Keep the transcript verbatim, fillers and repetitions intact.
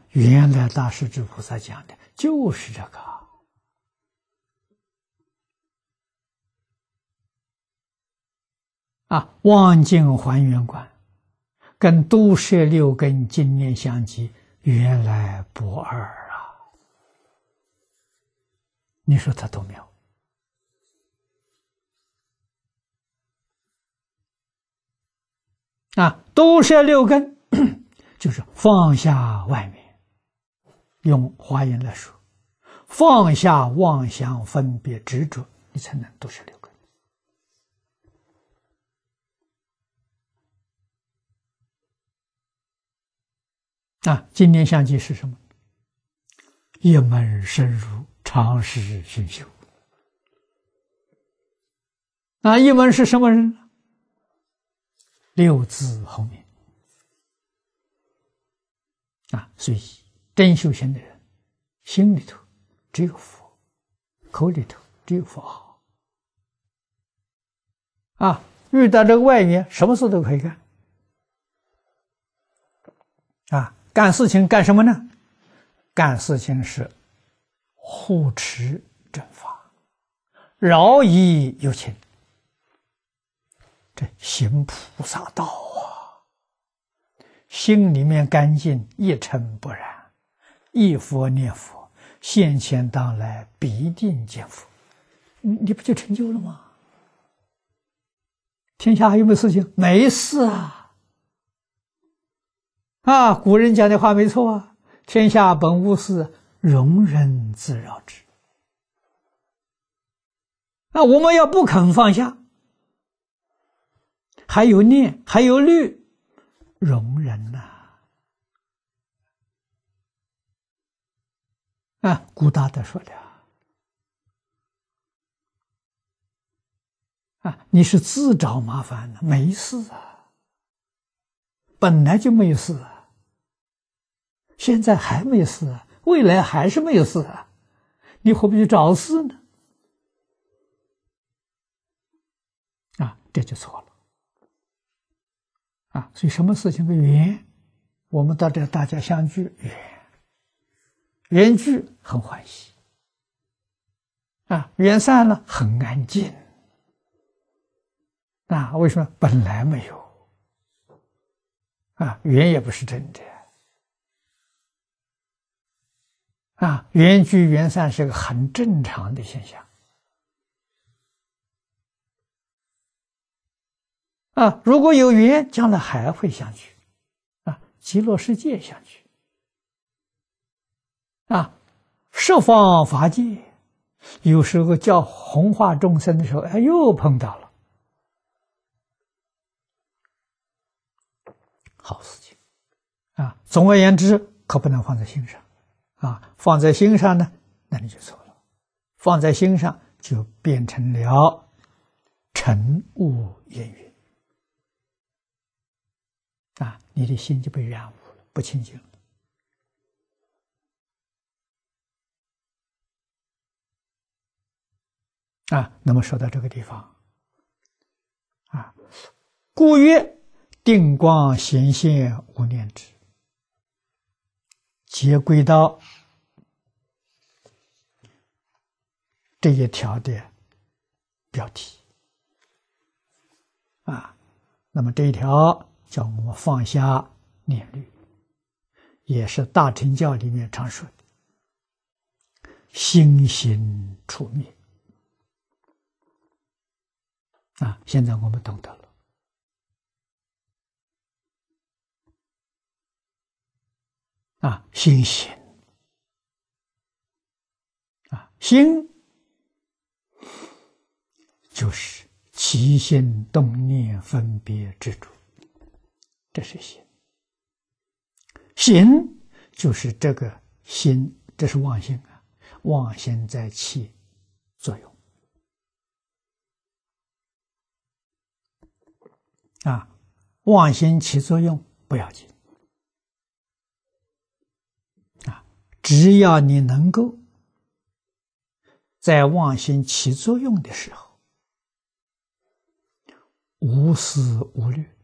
原来大势至菩萨讲的就是这个。啊，望境还原观跟都摄六根经念相继，原来不二啊！你说他多妙啊！都摄六根就是放下外面，用华严来说，放下妄想分别执着，你才能都摄六根。啊，经念相继是什么？一门深入，长时熏修。啊，一门是什么人？六字后面。啊，所以真修行的人，心里头只有佛，口里头只有佛号。啊，遇到这个外缘，什么事都可以干。啊。干事情干什么呢？干事情是护持正法，饶益有情，这行菩萨道啊！心里面干净，一尘不染，一佛念佛，现前当来必定见佛，你不就成就了吗？天下还有没有事情？没事啊！啊，古人讲的话没错啊，天下本无事，庸人自扰之。那我们要不肯放下，还有念，还有虑，容人呐、啊！啊，古大德说的啊，你是自找麻烦了，没事啊，本来就没有事啊。现在还没事啊，未来还是没有事啊，你何必去找事呢？啊，这就错了。啊，所以什么事情的缘，我们到这大家相聚，缘，缘聚很欢喜，啊，缘散了很安静。啊，为什么？本来没有，啊，缘也不是真的。啊，缘聚缘散是个很正常的现象。啊，如果有缘，将来还会相聚。啊，极乐世界相聚。啊，十方法界，有时候叫弘化众生的时候，哎，又碰到了，好事情。啊，总而言之，可不能放在心上。啊，放在心上呢，那你就错了。放在心上就变成了尘雾烟云，啊，你的心就被染污了，不清净了。啊，那么说到这个地方，啊，故曰定光显现无念智。接归到这一条的标题啊，那么这一条叫我们放下念虑，也是大乘教里面常说的心行处灭啊。现在我们懂得了。啊，心行啊，心就是起心动念分别执着，这是心。行就是这个心，这是妄心啊，妄心在起作用啊，妄心起作用不要紧。只要你能够在妄心起作用的时候无思无虑，